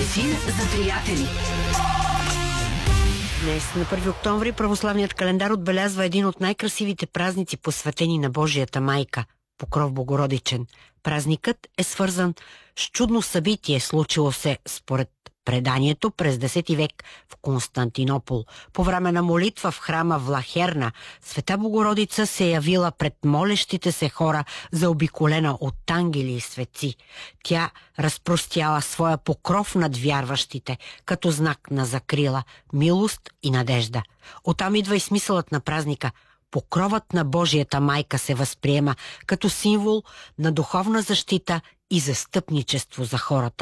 Апельсин за приятели. Днес, на 1 октомври, православният календар отбелязва един от най-красивите празници, посветени на Божията майка – Покров Богородичен. Празникът е свързан с чудно събитие, случило се според преданието през 10 век в Константинопол. По време на молитва в храма Влахерна, Света Богородица се явила пред молещите се хора, заобиколена от ангели и светци. Тя разпростяла своя покров над вярващите, като знак на закрила, милост и надежда. Оттам идва и смисълът на празника. Покровът на Божията майка се възприема като символ на духовна защита и застъпничество за хората.